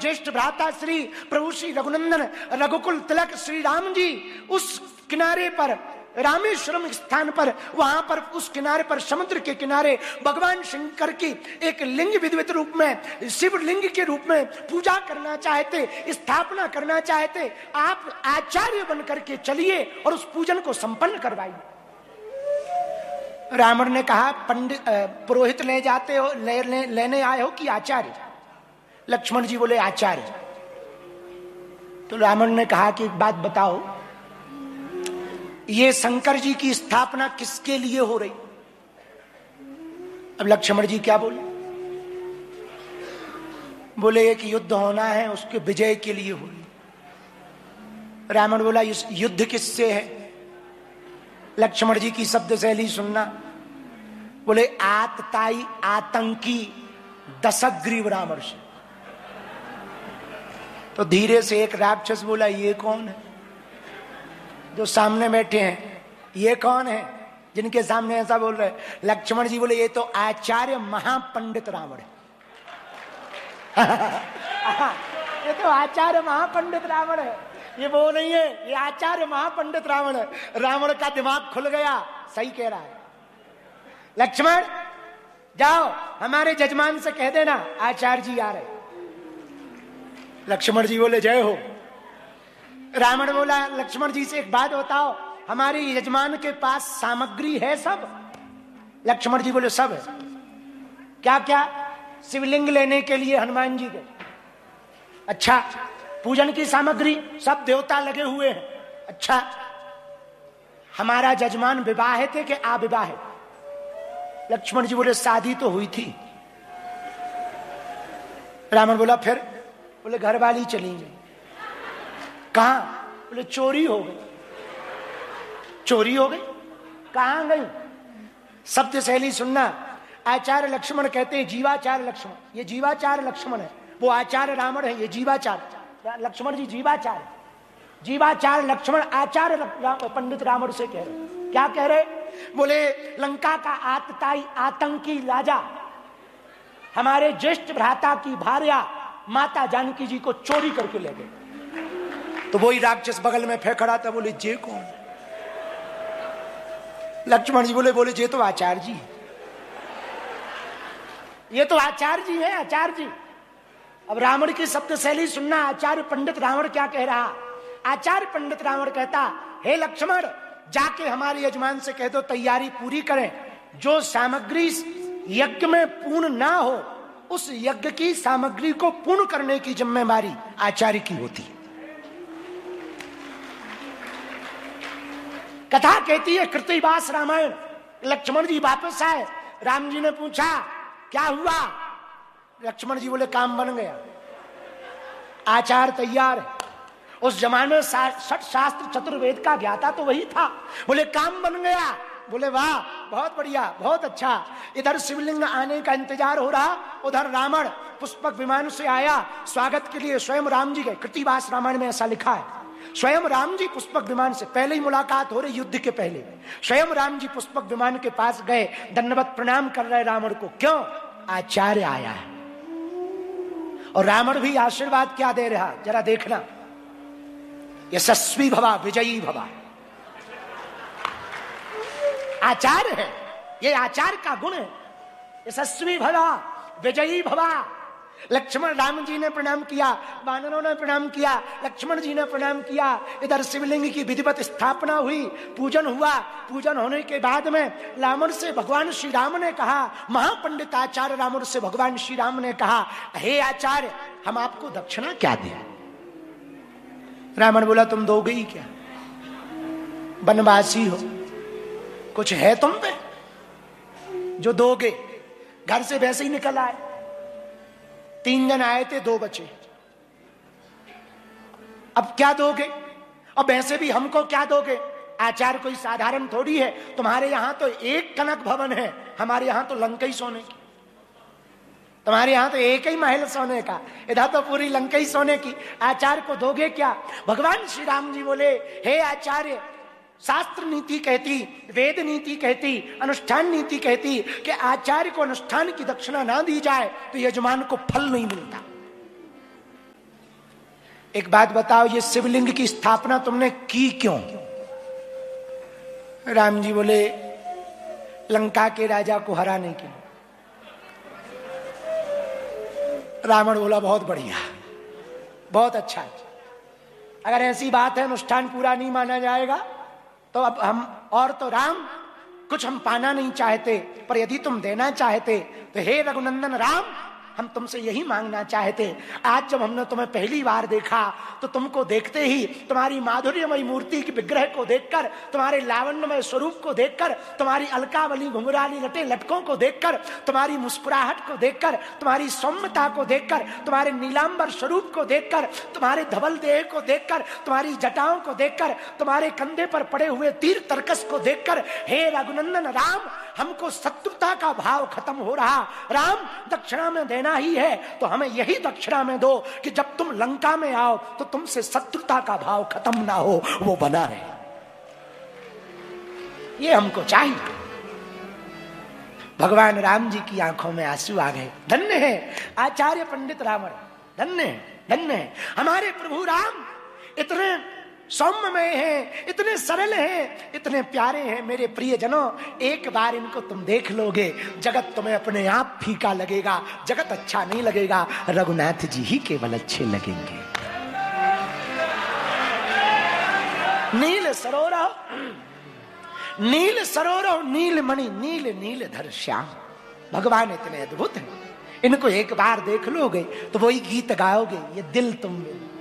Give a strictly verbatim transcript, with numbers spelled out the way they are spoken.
ज्येष्ठ भ्राता श्री प्रभु श्री रघुनंदन रघुकुल तिलक श्री राम जी उस किनारे पर, रामेश्वरम स्थान पर, वहां पर उस किनारे पर, समुद्र के किनारे भगवान शंकर की एक लिंग विधिवत रूप में, शिवलिंग के रूप में पूजा करना चाहते, स्थापना करना चाहते। आप आचार्य बनकर के चलिए और उस पूजन को संपन्न करवाइए। रावण ने कहा, पंडित पुरोहित ले जाते हो, ले, ले, लेने आए हो कि आचार्य? लक्ष्मण जी बोले आचार्य। तो रावण ने कहा कि एक बात बताओ, ये शंकर जी की स्थापना किसके लिए हो रही? अब लक्ष्मण जी क्या बोले? बोले एक युद्ध होना है, उसके विजय के लिए हो रही। रावण बोला इस युद्ध किससे है? लक्ष्मण जी की शब्द शैली सुनना। बोले आतताई आतंकी दशग्रीव रावण से। तो धीरे से एक राक्षस बोला ये कौन है जो सामने बैठे हैं? ये कौन है जिनके सामने ऐसा बोल रहे? लक्ष्मण जी बोले ये तो आचार्य महापंडित रावण है। ये तो आचार्य महापंडित रावण है, ये वो नहीं है, ये आचार्य महापंडित रावण है। रावण का दिमाग खुल गया, सही कह रहा है। लक्ष्मण जाओ हमारे जजमान से कह देना आचार्य जी आ रहे। लक्ष्मण जी बोले जय हो। रावण बोला लक्ष्मण जी से एक बात बताओ, हमारे यजमान के पास सामग्री है सब? लक्ष्मण जी बोले सब है। क्या क्या? शिवलिंग लेने के लिए हनुमान जी के। अच्छा, पूजन की सामग्री सब देवता लगे हुए हैं। अच्छा, हमारा जजमान विवाहित है कि अविवाहित? लक्ष्मण जी बोले शादी तो हुई थी। रावण बोला फिर? बोले घर वाली चली गई। कहां? बोले चोरी हो गई। चोरी हो गई? कहां गई? शब्द शैली सुनना। आचार्य लक्ष्मण कहते हैं जीवाचार्य लक्ष्मण, ये जीवाचार्य लक्ष्मण है, वो आचार्य रावण है, ये जीवाचार्य लक्ष्मण जी जीवाचार्य। जीवाचार्य लक्ष्मण आचार्य पंडित रावण से कह रहे। क्या कह रहे? बोले लंका का आतताई आतंकी राजा हमारे ज्येष्ठ भ्राता की भार्या माता जानकी जी को चोरी करके ले गए। तो वही राक्षस बगल में फेंक रहा था, बोले जे कौन? लक्ष्मण जी बोले बोले जे तो आचार्य जी, ये तो आचार्य जी है, आचार्य जी। अब रावण की शब्द शैली सुनना। आचार्य पंडित रावण क्या कह रहा? आचार्य पंडित रावण कहता, हे लक्ष्मण जाके हमारे यजमान से कह दो तैयारी पूरी करें। जो सामग्री यज्ञ में पूर्ण ना हो, उस यज्ञ की सामग्री को पूर्ण करने की जिम्मेदारी आचार्य की होती है। कथा कहती है कृतिवास रामायण। लक्ष्मण जी वापस आए, राम जी ने पूछा क्या हुआ? लक्ष्मण जी बोले काम बन गया, आचार तैयार है। उस जमाने में षट शास्त्र चतुर्वेद का ज्ञाता तो वही था। बोले काम बन गया। बोले वाह बहुत बढ़िया, बहुत अच्छा। इधर शिवलिंग आने का इंतजार हो रहा, उधर रावण पुष्पक विमान से आया। स्वागत के लिए स्वयं राम जी गए। कृतिवास रामायण में ऐसा लिखा है, स्वयं राम जी पुष्पक विमान से, पहले ही मुलाकात हो रही युद्ध के पहले, स्वयं राम जी पुष्पक विमान के पास गए, दंडवत प्रणाम कर रहे रावण को। क्यों? आचार्य आया है। और रावण भी आशीर्वाद क्या दे रहा, जरा देखना। यशस्वी भवा विजयी भवा। आचार्य है, ये आचार्य का गुण है। यशस्वी भवा विजयी भवा। लक्ष्मण राम जी ने प्रणाम किया, वानरों ने प्रणाम किया, लक्ष्मण जी ने प्रणाम किया। इधर शिवलिंग की विधिवत स्थापना हुई, पूजन हुआ। पूजन होने के बाद में रावण से भगवान श्री राम ने कहा, महापंडित आचार्य रावण से भगवान श्री राम ने कहा, हे आचार्य हम आपको दक्षिणा क्या दें? रावण बोला तुम दोगे ही क्या? वनवासी हो, कुछ है तुम पे जो दोगे? घर से वैसे ही निकल आए, तीन जन आए थे, दो बचे। अब क्या दोगे? अब ऐसे भी हमको क्या दोगे? आचार्य कोई साधारण थोड़ी है। तुम्हारे यहां तो एक कनक भवन है, हमारे यहां तो लंका ही सोने की। तुम्हारे यहां तो एक ही महल सोने का, इधर तो पूरी लंका ही सोने की। आचार्य को दोगे क्या? भगवान श्री राम जी बोले, हे आचार्य, शास्त्र नीति कहती, वेद नीति कहती, अनुष्ठान नीति कहती कि आचार्य को अनुष्ठान की दक्षिणा ना दी जाए तो यजमान को फल नहीं मिलता। एक बात बताओ, ये शिवलिंग की स्थापना तुमने की क्यों? राम जी बोले, लंका के राजा को हराने के लिए। रावण बोला, बहुत बढ़िया, बहुत अच्छा। अगर ऐसी बात है, अनुष्ठान पूरा नहीं माना जाएगा तो अब हम, और तो राम, कुछ हम पाना नहीं चाहते, पर यदि तुम देना चाहते तो हे रघुनंदन राम, हम तुमसे यही मांगना चाहते। आज जब हमने तुम्हें पहली बार देखा तो तुमको देखते ही, तुम्हारी माधुर्यमयी मूर्ति के विग्रह को देखकर, तुम्हारे लावण्यमय स्वरूप को देखकर, तुम्हारी अलकावली घुंघराली लटे लटकों को देखकर, तुम्हारी मुस्कुराहट को देखकर, तुम्हारी सौम्यता को देखकर, तुम्हारे नीलांबर स्वरूप को देखकर, तुम्हारे धवल देह को देखकर, तुम्हारी जटाओं को देखकर, तुम्हारे कंधे पर पड़े हुए तीर तरकस को देखकर, हे रघुनंदन राम, हमको शत्रुता का भाव खत्म हो रहा। राम, दक्षिणा में देना ही है तो हमें यही दक्षिणा में दो कि जब तुम लंका में आओ तो तुमसे शत्रुता का भाव खत्म ना हो, वो बना रहे। ये हमको चाहिए। भगवान राम जी की आंखों में आंसू आ गए। धन्य है आचार्य पंडित रावण, धन्य है, धन्य है हमारे प्रभु राम। इतने सौम्यमय हैं, इतने सरल हैं, इतने प्यारे हैं। मेरे प्रिय जनों, एक बार इनको तुम देख लोगे, जगत तुम्हें अपने आप फीका लगेगा, जगत अच्छा नहीं लगेगा, रघुनाथ जी ही केवल अच्छे लगेंगे। नील सरोवर, नील सरोवर, नील मणि, नील नील धर श्याम। भगवान इतने अद्भुत हैं, इनको एक बार देख लोगे तो वही गीत गाओगे, ये दिल तुम में